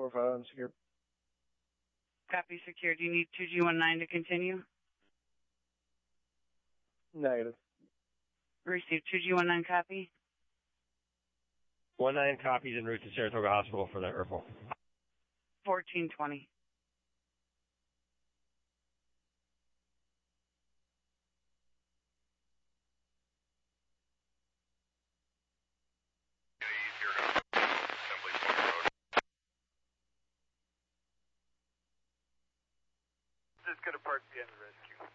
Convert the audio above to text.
45 unsecure. Copy, secure. Do you need 2G19 to continue? Negative. Received. 2G19 copy. 19 copies en route to Saratoga Hospital for the ERFL. 1420. Just gonna park the end of the rescue.